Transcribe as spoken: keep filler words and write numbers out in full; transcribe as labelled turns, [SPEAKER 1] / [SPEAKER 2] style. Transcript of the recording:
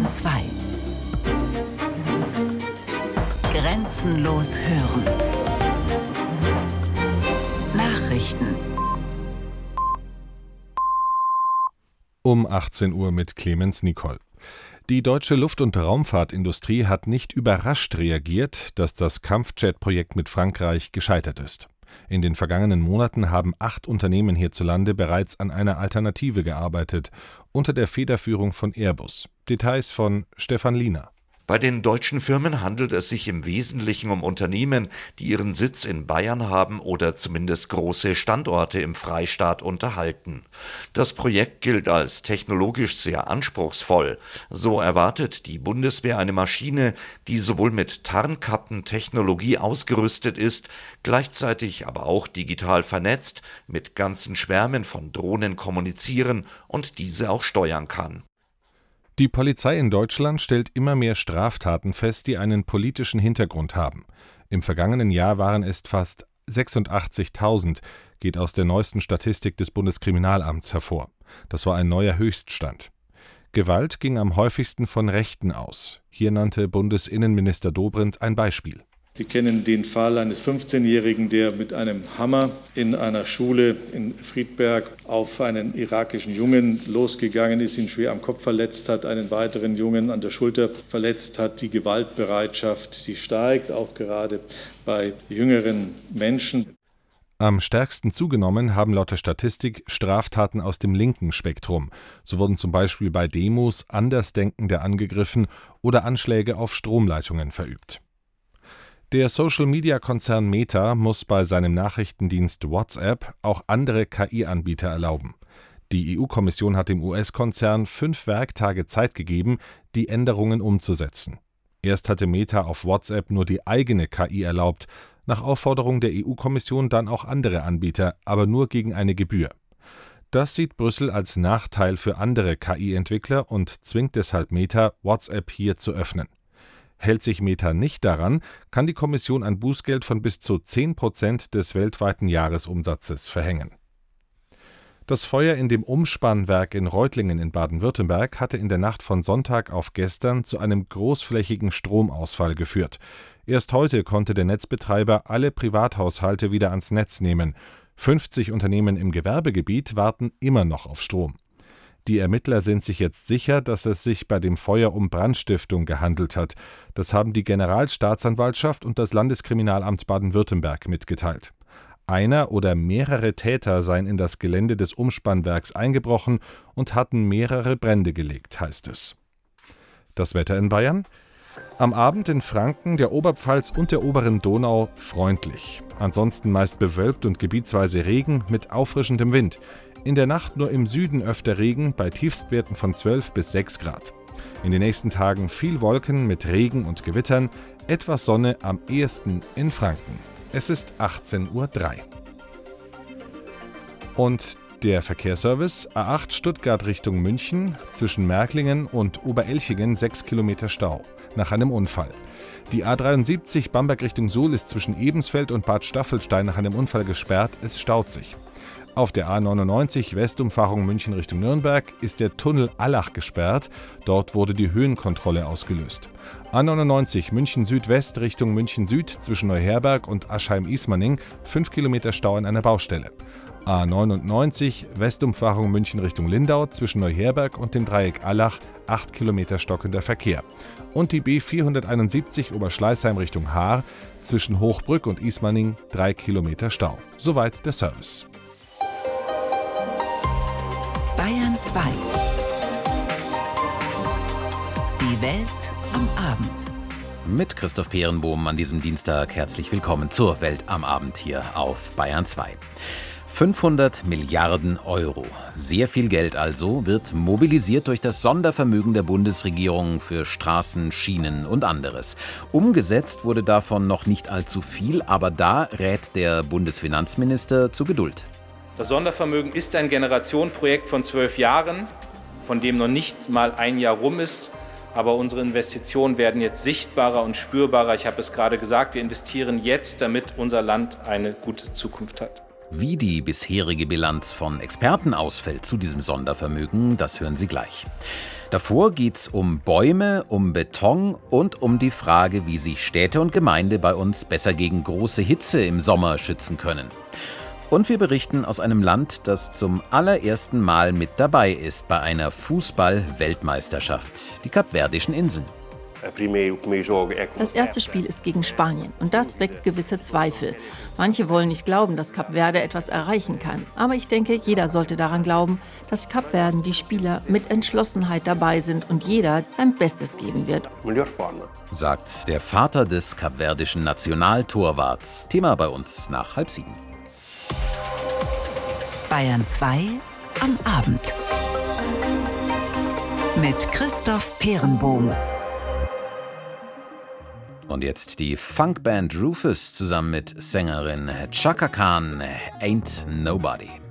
[SPEAKER 1] Bayern zwei. Grenzenlos hören. Nachrichten.
[SPEAKER 2] Um achtzehn Uhr mit Clemens Nicol. Die deutsche Luft- und Raumfahrtindustrie hat nicht überrascht reagiert, dass das Kampfjet-Projekt mit Frankreich gescheitert ist. In den vergangenen Monaten haben acht Unternehmen hierzulande bereits an einer Alternative gearbeitet, unter der Federführung von Airbus. Details von Stefan Liener.
[SPEAKER 3] Bei den deutschen Firmen handelt es sich im Wesentlichen um Unternehmen, die ihren Sitz in Bayern haben oder zumindest große Standorte im Freistaat unterhalten. Das Projekt gilt als technologisch sehr anspruchsvoll. So erwartet die Bundeswehr eine Maschine, die sowohl mit Tarnkappentechnologie ausgerüstet ist, gleichzeitig aber auch digital vernetzt, mit ganzen Schwärmen von Drohnen kommunizieren und diese auch steuern kann.
[SPEAKER 2] Die Polizei in Deutschland stellt immer mehr Straftaten fest, die einen politischen Hintergrund haben. Im vergangenen Jahr waren es fast sechsundachtzigtausend, geht aus der neuesten Statistik des Bundeskriminalamts hervor. Das war ein neuer Höchststand. Gewalt ging am häufigsten von Rechten aus. Hier nannte Bundesinnenminister Dobrindt ein Beispiel.
[SPEAKER 4] Sie kennen den Fall eines fünfzehnjährigen, der mit einem Hammer in einer Schule in Friedberg auf einen irakischen Jungen losgegangen ist, ihn schwer am Kopf verletzt hat, einen weiteren Jungen an der Schulter verletzt hat. Die Gewaltbereitschaft, sie steigt, auch gerade bei jüngeren Menschen.
[SPEAKER 2] Am stärksten zugenommen haben laut der Statistik Straftaten aus dem linken Spektrum. So wurden zum Beispiel bei Demos Andersdenkende angegriffen oder Anschläge auf Stromleitungen verübt. Der Social-Media-Konzern Meta muss bei seinem Nachrichtendienst WhatsApp auch andere K I-Anbieter erlauben. Die E U-Kommission hat dem U S-Konzern fünf Werktage Zeit gegeben, die Änderungen umzusetzen. Erst hatte Meta auf WhatsApp nur die eigene K I erlaubt, nach Aufforderung der E U-Kommission dann auch andere Anbieter, aber nur gegen eine Gebühr. Das sieht Brüssel als Nachteil für andere K I-Entwickler und zwingt deshalb Meta, WhatsApp hier zu öffnen. Hält sich Meta nicht daran, kann die Kommission ein Bußgeld von bis zu zehn Prozent des weltweiten Jahresumsatzes verhängen. Das Feuer in dem Umspannwerk in Reutlingen in Baden-Württemberg hatte in der Nacht von Sonntag auf gestern zu einem großflächigen Stromausfall geführt. Erst heute konnte der Netzbetreiber alle Privathaushalte wieder ans Netz nehmen. fünfzig Unternehmen im Gewerbegebiet warten immer noch auf Strom. Die Ermittler sind sich jetzt sicher, dass es sich bei dem Feuer um Brandstiftung gehandelt hat. Das haben die Generalstaatsanwaltschaft und das Landeskriminalamt Baden-Württemberg mitgeteilt. Einer oder mehrere Täter seien in das Gelände des Umspannwerks eingebrochen und hatten mehrere Brände gelegt, heißt es. Das Wetter in Bayern? Am Abend in Franken, der Oberpfalz und der oberen Donau freundlich. Ansonsten meist bewölkt und gebietsweise Regen mit auffrischendem Wind. In der Nacht nur im Süden öfter Regen bei Tiefstwerten von zwölf bis sechs Grad. In den nächsten Tagen viel Wolken mit Regen und Gewittern, etwas Sonne am ehesten in Franken. Es ist achtzehn Uhr drei. Und der Verkehrsservice: A acht Stuttgart Richtung München, zwischen Märklingen und Oberelchingen sechs Kilometer Stau, nach einem Unfall. Die A dreiundsiebzig Bamberg Richtung Suhl ist zwischen Ebensfeld und Bad Staffelstein nach einem Unfall gesperrt, es staut sich. Auf der A neunundneunzig Westumfahrung München Richtung Nürnberg ist der Tunnel Allach gesperrt, dort wurde die Höhenkontrolle ausgelöst. A neunundneunzig München Südwest Richtung München Süd zwischen Neuherberg und Aschheim-Ismaning fünf Kilometer Stau an einer Baustelle. A neunundneunzig Westumfahrung München Richtung Lindau zwischen Neuherberg und dem Dreieck Allach acht Kilometer stockender Verkehr. Und die B vierhunderteinundsiebzig Oberschleißheim Richtung Haar zwischen Hochbrück und Ismaning drei Kilometer Stau. Soweit der Service.
[SPEAKER 1] Bayern zwei. Die Welt am Abend.
[SPEAKER 5] Mit Christoph Peerenbohm an diesem Dienstag herzlich willkommen zur Welt am Abend hier auf Bayern zwei. fünfhundert Milliarden Euro. Sehr viel Geld also wird mobilisiert durch das Sondervermögen der Bundesregierung für Straßen, Schienen und anderes. Umgesetzt wurde davon noch nicht allzu viel, aber da rät der Bundesfinanzminister zu Geduld.
[SPEAKER 6] Das Sondervermögen ist ein Generationenprojekt von zwölf Jahren, von dem noch nicht mal ein Jahr rum ist. Aber unsere Investitionen werden jetzt sichtbarer und spürbarer. Ich habe es gerade gesagt, wir investieren jetzt, damit unser Land eine gute Zukunft hat.
[SPEAKER 5] Wie die bisherige Bilanz von Experten ausfällt zu diesem Sondervermögen, das hören Sie gleich. Davor geht's um Bäume, um Beton und um die Frage, wie sich Städte und Gemeinde bei uns besser gegen große Hitze im Sommer schützen können. Und wir berichten aus einem Land, das zum allerersten Mal mit dabei ist bei einer Fußball-Weltmeisterschaft, die Kapverdischen Inseln.
[SPEAKER 7] Das erste Spiel ist gegen Spanien und das weckt gewisse Zweifel. Manche wollen nicht glauben, dass Kap Verde etwas erreichen kann. Aber ich denke, jeder sollte daran glauben, dass Kapverden die Spieler mit Entschlossenheit dabei sind und jeder sein Bestes geben wird.
[SPEAKER 5] Sagt der Vater des kapverdischen Nationaltorwarts. Thema bei uns nach halb sieben.
[SPEAKER 1] Bayern zwei am Abend. Mit Christoph Peerenbohm.
[SPEAKER 5] Und jetzt die Funkband Rufus zusammen mit Sängerin Chaka Khan, Ain't Nobody.